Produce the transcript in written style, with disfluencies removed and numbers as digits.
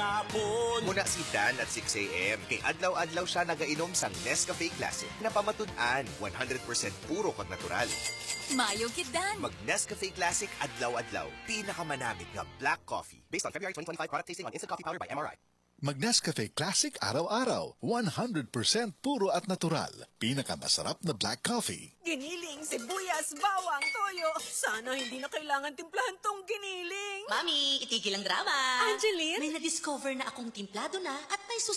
gihapon. Muna si Dan at 6 a.m. Kay adlaw-adlaw siya nagainom sang Nescafe Classic na pamatud-an 100% puro kag natural. Mayo gid Dan. Mag Nescafe Classic adlaw-adlaw. Pinakamanamig nga black coffee. Based on February 2025 product tasting on Instant Coffee Powder by MRI. Mag Nescafe Classic araw-araw. 100% puro at natural. Pinakamasarap na black coffee. Giniling, sibuyas, bawang, toyo. Sana hindi na kailangan timplahan tong giniling. Mami, itigil ang drama. Angeline? May na-discover na akong timplado na at may